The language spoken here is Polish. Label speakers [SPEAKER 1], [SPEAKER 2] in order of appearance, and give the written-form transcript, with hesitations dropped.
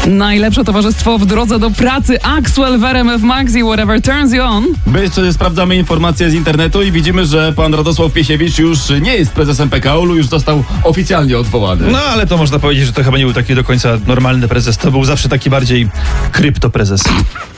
[SPEAKER 1] Najlepsze towarzystwo w drodze do pracy. Axwell w RMF Max i Whatever Turns You On.
[SPEAKER 2] My jeszcze sprawdzamy informacje z internetu i widzimy, że pan Radosław Piesiewicz już nie jest prezesem PKO-u, już został oficjalnie odwołany.
[SPEAKER 3] No ale to można powiedzieć, że to chyba nie był taki do końca normalny prezes. To był zawsze taki bardziej kryptoprezes.